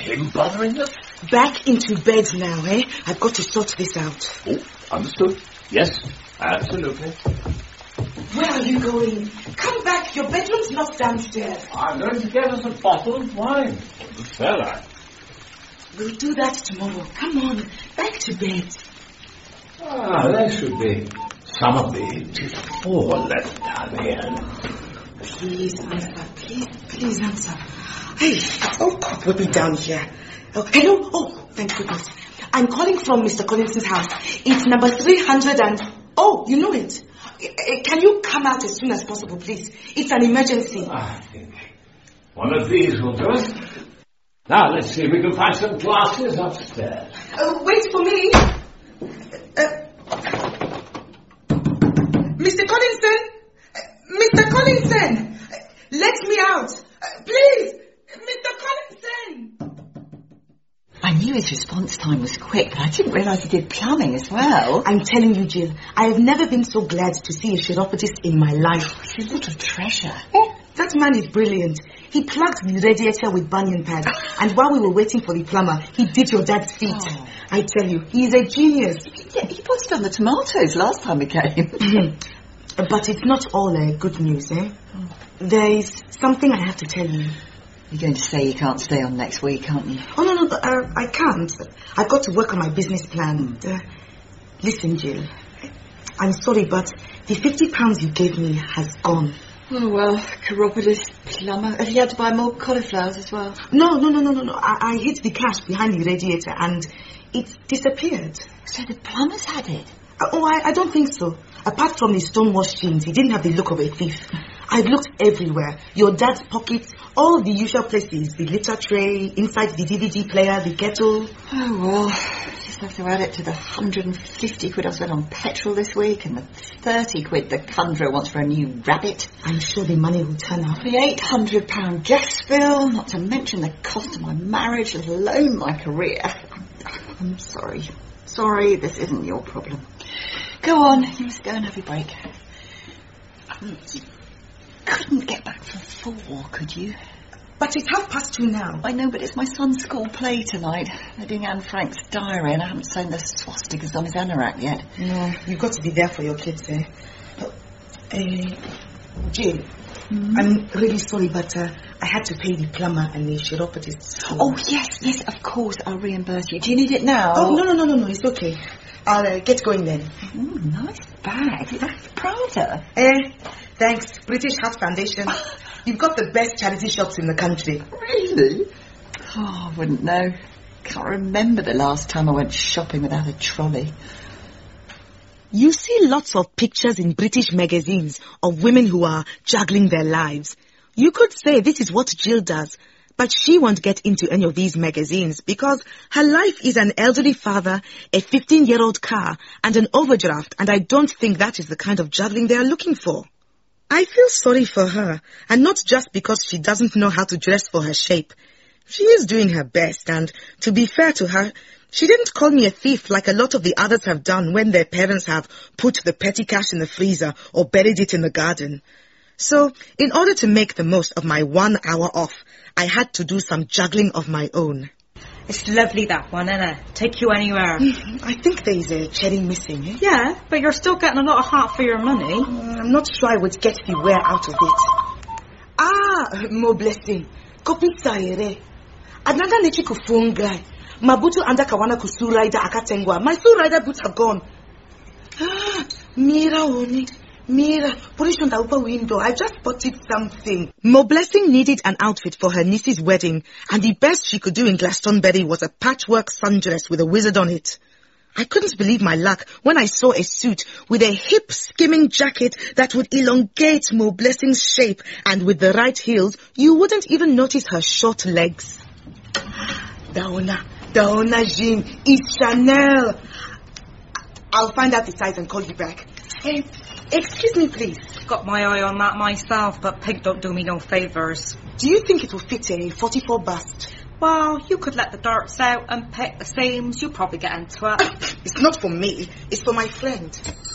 him bothering us? Back into bed now, eh? I've got to sort this out. Oh, understood. Yes, absolutely. Where are you going? Come back, your bedroom's not downstairs. I'm going to get us a bottle of wine. Good fella. We'll do that tomorrow. Come on, back to bed. There should be some of the tea left down here. Please answer, please answer. Hey, oh, God, me down here. Oh, hello? Oh, thank goodness. I'm calling from Mr. Collinson's house. It's number 300 and... Oh, you know it. Can you come out as soon as possible, please? It's an emergency. I think one of these will do it. Now, let's see if we can find some glasses upstairs. Wait for me. Mr. Collinson! Mr. Collinson! Let me out! Please! Mr. Collinson! I knew his response time was quick, but I didn't realise he did plumbing as well. I'm telling you, Jill, I have never been so glad to see a chiropodist in my life. He's a little treasure. Oh, that man is brilliant. He plugged the radiator with bunion pads, and while we were waiting for the plumber, he did your dad's feet. Oh. I tell you, he's a genius. Yeah, he put it on the tomatoes last time he came. But it's not all good news, eh? Oh. There is something I have to tell you. You're going to say you can't stay on next week, aren't you? Oh, no, I can't. I've got to work on my business plan. Listen, Jill, I'm sorry, but the £50 you gave me has gone. Oh, well, chiropodist, plumber. Have you had to buy more cauliflowers as well? No. I hid the cash behind the radiator and it disappeared. So the plumber's had it? Oh, I don't think so. Apart from the stonewashed jeans, he didn't have the look of a thief. I've looked everywhere. Your dad's pockets, all the usual places. The litter tray, inside the DVD player, the kettle. Oh, well, just have to add it to the 150 quid I spent on petrol this week and the 30 quid the conjurer wants for a new rabbit. I'm sure the money will turn up. The £800 gas bill, not to mention the cost of my marriage, let alone my career. I'm sorry. Sorry, this isn't your problem. Go on, you must go and have your break. You couldn't get back for 4, could you? But it's 2:30 now. I know, but it's my son's school play tonight. They're doing Anne Frank's diary and I haven't sewn the swastikas on his anorak yet. No, you've got to be there for your kids, eh? Jill, I'm really sorry, but I had to pay the plumber and the chiropodist. Oh, yes, of course, I'll reimburse you. Do you need it now? Oh, no, it's okay. I'll get going then. Oh, nice bag. That's Prada. Thanks. British Heart Foundation. You've got the best charity shops in the country. Really? Oh, I wouldn't know. Can't remember the last time I went shopping without a trolley. You see lots of pictures in British magazines of women who are juggling their lives. You could say this is what Jill does, but she won't get into any of these magazines because her life is an elderly father, a 15-year-old car, and an overdraft, and I don't think that is the kind of juggling they are looking for. I feel sorry for her, and not just because she doesn't know how to dress for her shape. She is doing her best, and to be fair to her, she didn't call me a thief like a lot of the others have done when their parents have put the petty cash in the freezer or buried it in the garden. So, in order to make the most of my 1 hour off, I had to do some juggling of my own. It's lovely, that one, isn't it? Take you anywhere. I think there is a cherry missing, eh? Yeah, but you're still getting a lot of heart for your money. I'm not sure I would get the wear out of it. More blessing. Kopita ere. Another nechi kufungai. Mabutu anda kawana kusu rider akatengwa. My Sue rider boots are gone. Mira oni. Mira, put on the upper window. I just spotted something. Mo Blessing needed an outfit for her niece's wedding, and the best she could do in Glastonbury was a patchwork sundress with a wizard on it. I couldn't believe my luck when I saw a suit with a hip skimming jacket that would elongate Mo Blessing's shape, and with the right heels, you wouldn't even notice her short legs. Daona Jean, it's Chanel. I'll find out the size and call you back. Hey, excuse me, please. Got my eye on that myself, but pig don't do me no favours. Do you think it will fit a 44 bust? Well, you could let the darts out and pick the seams. You'll probably get into it. It's not for me. It's for my friend.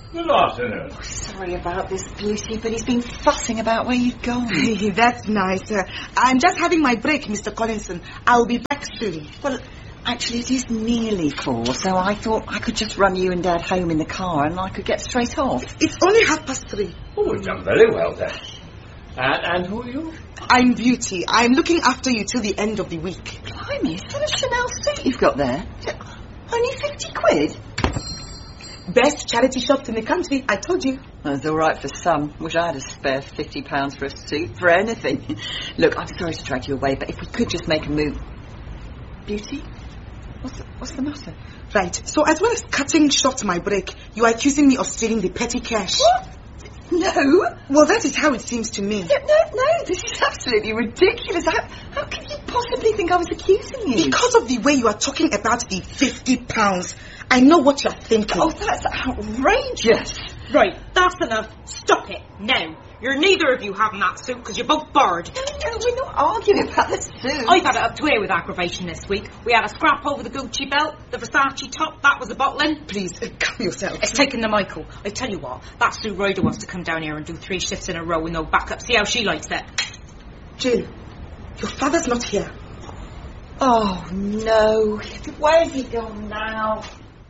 Good afternoon. Sorry about this, Beauty, but he's been fussing about where you've gone. That's nice. I'm just having my break, Mr. Collinson. I'll be back soon. Well, actually, it is nearly 4, so I thought I could just run you and Dad home in the car and I could get straight off. It's only 3:30. Oh, we've done very well then. And who are you? I'm Beauty. I'm looking after you till the end of the week. Blimey, is that a Chanel suit you've got there? Only 50 quid? Best charity shops in the country, I told you. That's all right for some. Wish I had a spare £50 for a suit, for anything. Look, I'm sorry to drag you away, but if we could just make a move... Beauty? What's the matter? Right, so as well as cutting short my break, you are accusing me of stealing the petty cash. What? No. Well, that is how it seems to me. No, this is absolutely ridiculous. How can you possibly think I was accusing you? Because of the way you are talking about the £50. I know what you're thinking. Oh, that's outrageous. Right, that's enough. Stop it, now. You're neither of you having that suit because you're both bored. No, we're not arguing about the suit. I've had it up to here with aggravation this week. We had a scrap over the Gucci belt, the Versace top, that was a bottling. Please, calm yourself. It's taken the Michael. I tell you what, that Sue Ryder wants to come down here and do 3 shifts in a row with no backup. See how she likes it. Jill, your father's not here. Oh, no. Where's he gone now?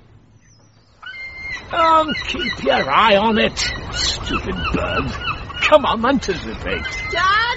Keep your eye on it, stupid bird. Come on, anticipate. Dad!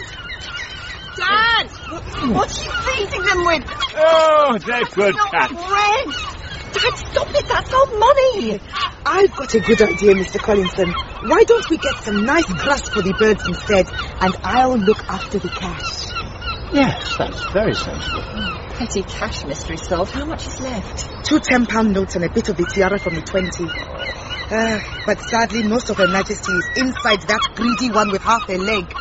What are you feeding them with? Oh, they're good cats. Bread! Dad, stop it, that's our money! I've got a good idea, Mr. Collinson. Why don't we get some nice grass for the birds instead, and I'll look after the cash. Yes, that's very sensible. Petty cash mystery solved. How much is left? 2 £10 notes and a bit of the tiara from the 20. But sadly, most of Her Majesty is inside that greedy one with half a leg.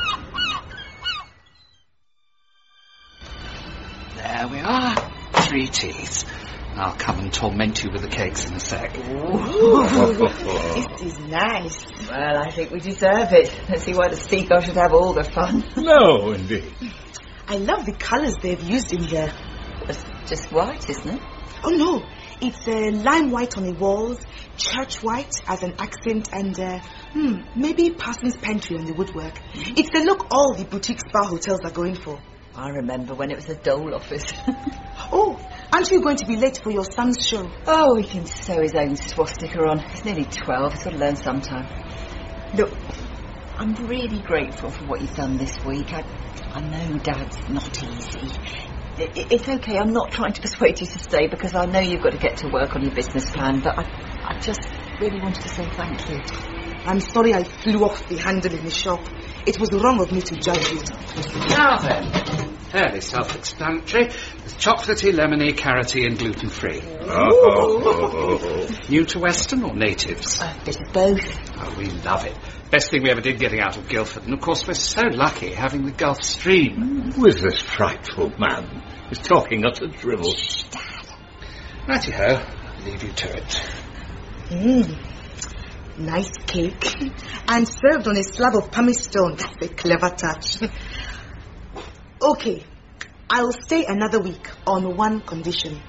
There we are. 3 teas. I'll come and torment you with the cakes in a sec. This is nice. Well, I think we deserve it. Let's see why the seagull should have all the fun. No, indeed. I love the colours they've used in here. It's just white, isn't it? Oh, no. It's lime white on the walls, church white as an accent, and maybe Parsons Pantry on the woodwork. It's the look all the boutique spa hotels are going for. I remember when it was a dole office. Oh, aren't you going to be late for your son's show? Oh, he can sew his own swastika on. He's nearly 12. He's got to learn sometime. Look, I'm really grateful for what you've done this week. I know Dad's not easy. It's okay, I'm not trying to persuade you to stay because I know you've got to get to work on your business plan, but I just really wanted to say thank you. I'm sorry I flew off the handle in the shop. It was wrong of me to judge you. Now then, fairly self-explanatory. It's chocolatey, lemony, carroty and gluten-free. New to Western or natives? A bit of both. Oh, we love it. Best thing we ever did getting out of Guildford. And of course we're so lucky having the Gulf Stream. Who is this frightful man? He's talking utter drivel. Shh, Dad. Righty-ho, I'll leave you to it. Nice cake. And served on a slab of pumice stone. That's a clever touch. Okay, I'll stay another week on one condition.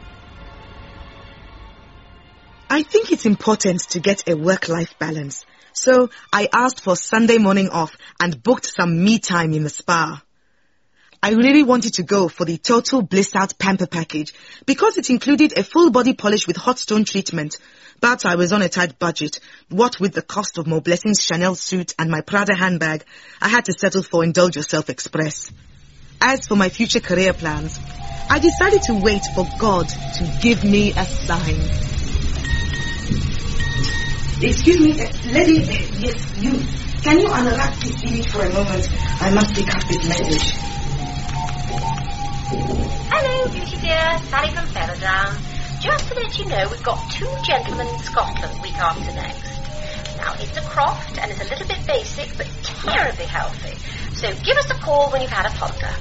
I think it's important to get a work-life balance. So I asked for Sunday morning off and booked some me time in the spa. I really wanted to go for the Total Bliss Out Pamper package because it included a full body polish with hot stone treatment. But I was on a tight budget. What with the cost of Mo Blessing's Chanel suit and my Prada handbag, I had to settle for Indulge Yourself Express. As for my future career plans, I decided to wait for God to give me a sign. Excuse me, lady, yes, you. Can you unwrap this CD for a moment? I must pick up this message. Hello, Beauty dear. Sally from Featherdown. Just to let you know, we've got 2 gentlemen in Scotland week after next. Now, it's a croft and it's a little bit basic, but terribly healthy. So give us a call when you've had a ponder.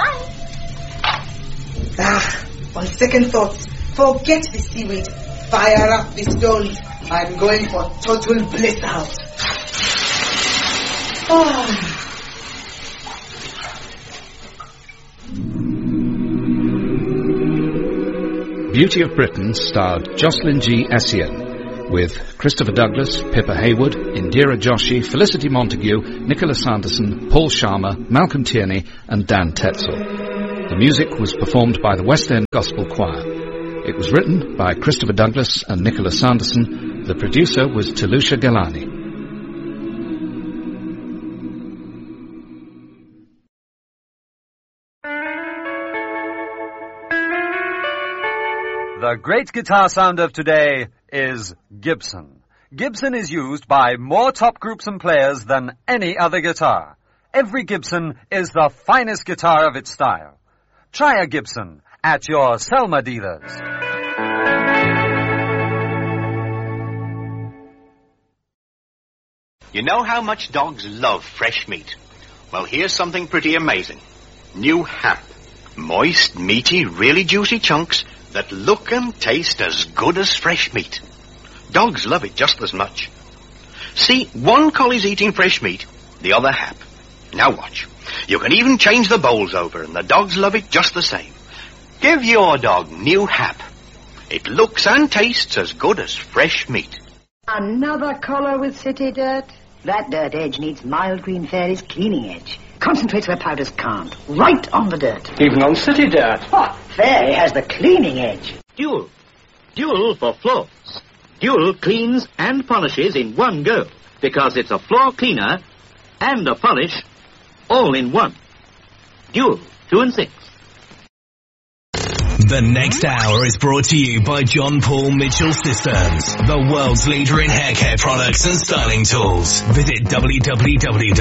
Bye. On second thoughts, forget the seaweed. Fire up the stones. I'm going for total bliss out. Beauty of Britain starred Jocelyn G. Essien, with Christopher Douglas, Pippa Haywood, Indira Joshi, Felicity Montague, Nicola Sanderson, Paul Sharma, Malcolm Tierney and Dan Tetzel. The music was performed by the West End Gospel Choir. It was written by Christopher Douglas and Nicola Sanderson. The producer was Talusha Galani. The great guitar sound of today is Gibson. Gibson is used by more top groups and players than any other guitar. Every Gibson is the finest guitar of its style. Try a Gibson at your Selma dealers. You know how much dogs love fresh meat? Well, here's something pretty amazing. New Hap. Moist, meaty, really juicy chunks that look and taste as good as fresh meat. Dogs love it just as much. See, one collie's eating fresh meat, the other Hap. Now watch. You can even change the bowls over and the dogs love it just the same. Give your dog New Hap. It looks and tastes as good as fresh meat. Another collar with city dirt? That dirt edge needs Mild Green Fairy's cleaning edge. Concentrates where powders can't. Right on the dirt. Even on city dirt. Oh, Fairy has the cleaning edge. Dual. Dual for floors. Dual cleans and polishes in one go because it's a floor cleaner and a polish all in one. Dual 2 and 6. The next hour is brought to you by John Paul Mitchell Systems, the world's leader in hair care products and styling tools. Visit www